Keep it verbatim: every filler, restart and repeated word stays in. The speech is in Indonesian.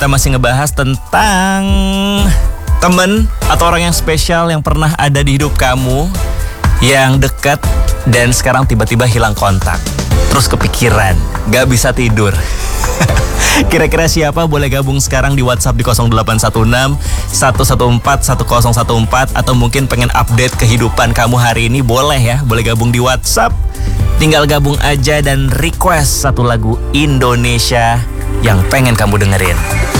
Kita masih ngebahas tentang temen atau orang yang spesial yang pernah ada di hidup kamu, yang dekat dan sekarang tiba-tiba hilang kontak. Terus kepikiran, gak bisa tidur. Kira-kira siapa? Boleh gabung sekarang di WhatsApp di nol delapan satu enam satu satu empat satu nol satu empat. Atau mungkin pengen update kehidupan kamu hari ini, boleh ya, boleh gabung di WhatsApp. Tinggal gabung aja dan request satu lagu Indonesia yang pengen kamu dengerin.